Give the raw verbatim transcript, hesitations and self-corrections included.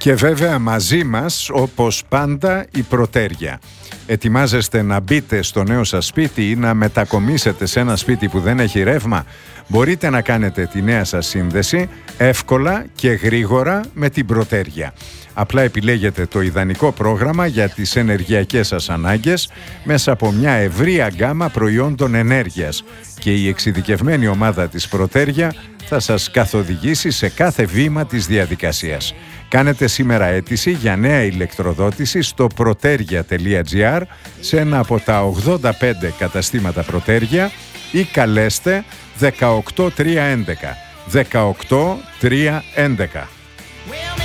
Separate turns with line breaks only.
Και βέβαια μαζί μας, όπως πάντα, η Προτέρια. Ετοιμάζεστε να μπείτε στο νέο σας σπίτι ή να μετακομίσετε σε ένα σπίτι που δεν έχει ρεύμα? Μπορείτε να κάνετε τη νέα σας σύνδεση εύκολα και γρήγορα με την Προτέρια. Απλά επιλέγετε το ιδανικό πρόγραμμα για τις ενεργειακές σας ανάγκες μέσα από μια ευρεία γκάμα προϊόντων ενέργειας και η εξειδικευμένη ομάδα της Προτέρια θα σας καθοδηγήσει σε κάθε βήμα της διαδικασίας. Κάνετε σήμερα αίτηση για νέα ηλεκτροδότηση στο protergia τελεία gr σε ένα από τα ογδόντα πέντε καταστήματα Προτέρια ή καλέστε δεκαοκτώ τριακόσια έντεκα. δεκαοκτώ τριακόσια έντεκα.